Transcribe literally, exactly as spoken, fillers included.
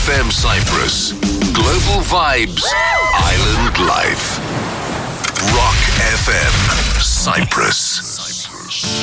F M Cyprus. Global vibes, island life. Rock F M Cyprus.